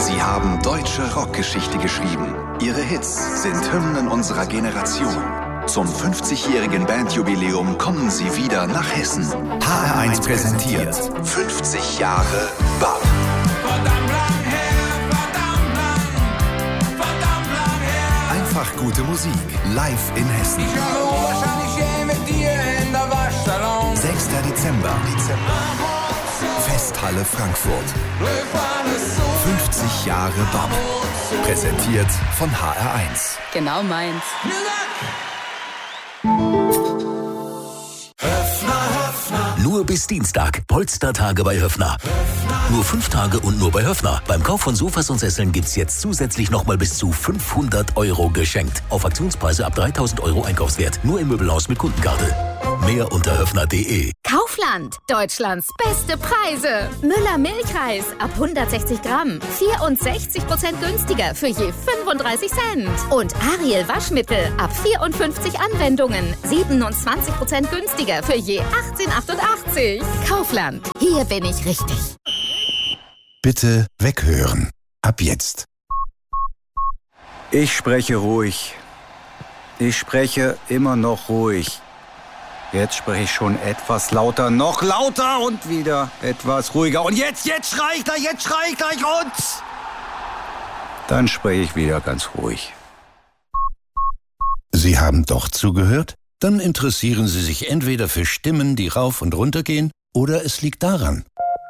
Sie haben deutsche Rockgeschichte geschrieben. Ihre Hits sind Hymnen unserer Generation. Zum 50-jährigen Bandjubiläum kommen Sie wieder nach Hessen. HR1 präsentiert 50 Jahre BAP. Verdammt lang her, verdammt lang her. Einfach gute Musik, live in Hessen. Ich habe wahrscheinlich mit dir in der Waschsalon. 6. Dezember. Festhalle Frankfurt. 50 Jahre BAP. Präsentiert von HR1. Genau meins. Nur bis Dienstag. Polstertage bei Höffner. Nur 5 Tage und nur bei Höffner. Beim Kauf von Sofas und Sesseln gibt's jetzt zusätzlich nochmal bis zu 500 € geschenkt. Auf Aktionspreise ab 3.000 € Einkaufswert. Nur im Möbelhaus mit Kundenkarte. Mehr unter höffner.de. Kaufland, Deutschlands beste Preise. Müller Milchreis ab 160 Gramm, 64% günstiger für je 35 Cent. Und Ariel Waschmittel ab 54 Anwendungen, 27% günstiger für je 18,88. Kaufland, hier bin ich richtig. Bitte weghören. Ab jetzt. Ich spreche ruhig. Ich spreche immer noch ruhig. Jetzt spreche ich schon etwas lauter, noch lauter und wieder etwas ruhiger. Und jetzt schrei ich gleich und... Dann spreche ich wieder ganz ruhig. Sie haben doch zugehört? Dann interessieren Sie sich entweder für Stimmen, die rauf und runter gehen, oder es liegt daran.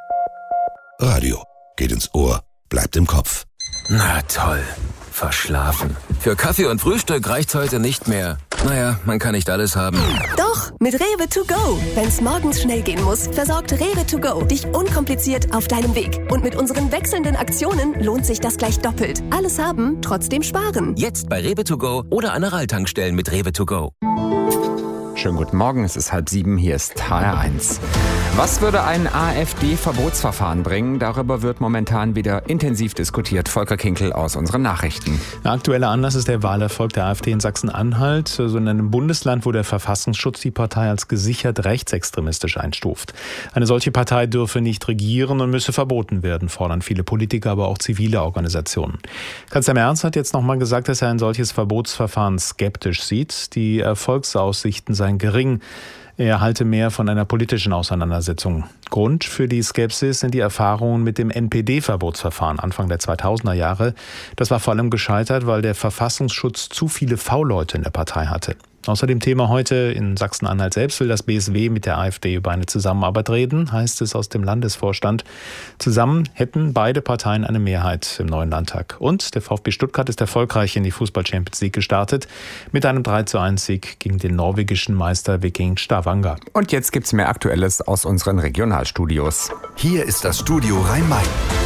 Radio geht ins Ohr, bleibt im Kopf. Na toll, verschlafen. Für Kaffee und Frühstück reicht's heute nicht mehr. Naja, man kann nicht alles haben. Doch, mit Rewe to go. Wenn's morgens schnell gehen muss, versorgt Rewe to go dich unkompliziert auf deinem Weg. Und mit unseren wechselnden Aktionen lohnt sich das gleich doppelt. Alles haben, trotzdem sparen. Jetzt bei Rewe to go oder an der Ralltankstellen mit Rewe to go. Schönen guten Morgen, es ist 6:30, hier ist HR1. Was würde ein AfD-Verbotsverfahren bringen? Darüber wird momentan wieder intensiv diskutiert. Volker Kinkel aus unseren Nachrichten. Der aktuelle Anlass ist der Wahlerfolg der AfD in Sachsen-Anhalt, so in einem Bundesland, wo der Verfassungsschutz die Partei als gesichert rechtsextremistisch einstuft. Eine solche Partei dürfe nicht regieren und müsse verboten werden, fordern viele Politiker, aber auch zivile Organisationen. Kanzler Merz hat jetzt nochmal gesagt, dass er ein solches Verbotsverfahren skeptisch sieht. Die Erfolgsaussichten seien gering. Er halte mehr von einer politischen Auseinandersetzung. Grund für die Skepsis sind die Erfahrungen mit dem NPD-Verbotsverfahren Anfang der 2000er Jahre. Das war vor allem gescheitert, weil der Verfassungsschutz zu viele V-Leute in der Partei hatte. Außerdem Thema heute in Sachsen-Anhalt selbst will das BSW mit der AfD über eine Zusammenarbeit reden, heißt es aus dem Landesvorstand. Zusammen hätten beide Parteien eine Mehrheit im neuen Landtag. Und der VfB Stuttgart ist erfolgreich in die Fußball-Champions League gestartet mit einem 3:1-Sieg gegen den norwegischen Meister Viking Stavanger. Und jetzt gibt's mehr Aktuelles aus unseren Regionalstudios. Hier ist das Studio Rhein-Main.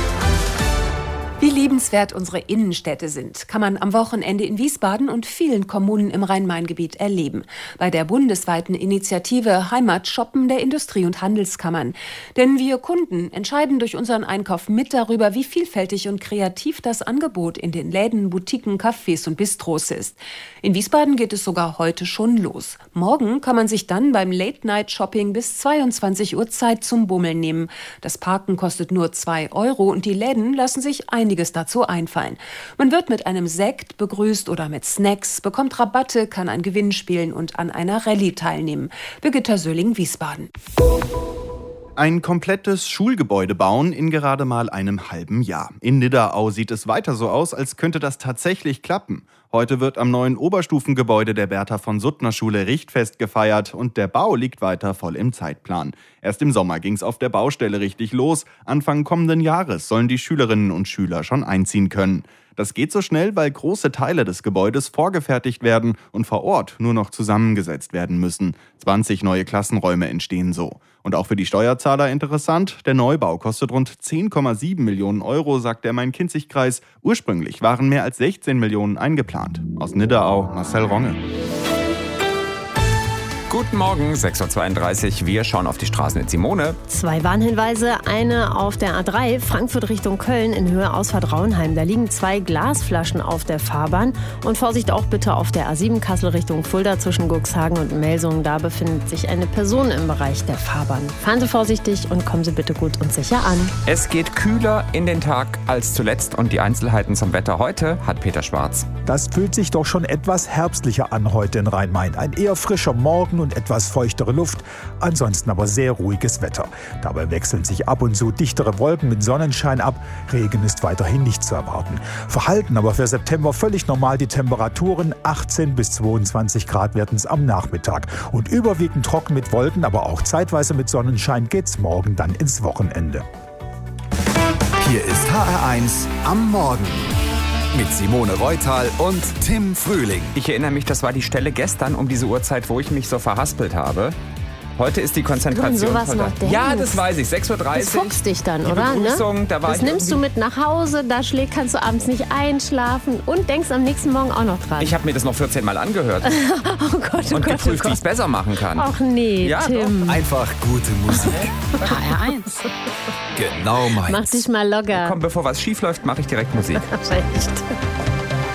Wie liebenswert unsere Innenstädte sind, kann man am Wochenende in Wiesbaden und vielen Kommunen im Rhein-Main-Gebiet erleben. Bei der bundesweiten Initiative Heimatshoppen der Industrie- und Handelskammern. Denn wir Kunden entscheiden durch unseren Einkauf mit darüber, wie vielfältig und kreativ das Angebot in den Läden, Boutiquen, Cafés und Bistros ist. In Wiesbaden geht es sogar heute schon los. Morgen kann man sich dann beim Late-Night-Shopping bis 22 Uhr Zeit zum Bummeln nehmen. Das Parken kostet nur 2 € und die Läden lassen sich einiges dazu einfallen. Man wird mit einem Sekt begrüßt oder mit Snacks, bekommt Rabatte, kann ein Gewinn spielen und an einer Rallye teilnehmen. Birgitta Söhling, Wiesbaden. Ein komplettes Schulgebäude bauen in gerade mal einem halben Jahr. In Nidderau sieht es weiter so aus, als könnte das tatsächlich klappen. Heute wird am neuen Oberstufengebäude der Bertha von Suttner Schule Richtfest gefeiert und der Bau liegt weiter voll im Zeitplan. Erst im Sommer ging es auf der Baustelle richtig los. Anfang kommenden Jahres sollen die Schülerinnen und Schüler schon einziehen können. Das geht so schnell, weil große Teile des Gebäudes vorgefertigt werden und vor Ort nur noch zusammengesetzt werden müssen. 20 neue Klassenräume entstehen so. Und auch für die Steuerzahler interessant, der Neubau kostet rund 10,7 Millionen €, sagt der Main-Kinzig-Kreis. Ursprünglich waren mehr als 16 Millionen eingeplant. Aus Nidderau, Marcel Ronge. Guten Morgen, 6.32 Uhr. Wir schauen auf die Straßen mit Simone. 2 Warnhinweise, eine auf der A3, Frankfurt Richtung Köln in Höhe Ausfahrt Raunheim. Da liegen 2 Glasflaschen auf der Fahrbahn. Und Vorsicht auch bitte auf der A7 Kassel Richtung Fulda zwischen Guxhagen und Melsungen. Da befindet sich eine Person im Bereich der Fahrbahn. Fahren Sie vorsichtig und kommen Sie bitte gut und sicher an. Es geht kühler in den Tag als zuletzt und die Einzelheiten zum Wetter heute hat Peter Schwarz. Das fühlt sich doch schon etwas herbstlicher an heute in Rhein-Main. Ein eher frischer Morgen und etwas feuchtere Luft, ansonsten aber sehr ruhiges Wetter. Dabei wechseln sich ab und zu dichtere Wolken mit Sonnenschein ab. Regen ist weiterhin nicht zu erwarten. Verhalten aber für September völlig normal die Temperaturen. 18 bis 22 Grad werden es am Nachmittag. Und überwiegend trocken mit Wolken, aber auch zeitweise mit Sonnenschein geht's morgen dann ins Wochenende. Hier ist HR1 am Morgen. Mit Simone Reutal und Tim Frühling. Ich erinnere mich, das war die Stelle gestern um diese Uhrzeit, wo ich mich so verhaspelt habe. Heute ist die Konzentration. Ja, das weiß ich. 6.30 Uhr. Das fuchst dich dann, oder? Ne? Das nimmst du mit nach Hause, da kannst du abends nicht einschlafen und denkst am nächsten Morgen auch noch dran. Ich habe mir das noch 14 Mal angehört. Oh Gott, und geprüft, wie ich es besser machen kann. Ach nee, ja, Tim. Doch. Einfach gute Musik. HR1. Genau meins. Mach dich mal locker. Komm, bevor was schief läuft, mache ich direkt Musik. Echt.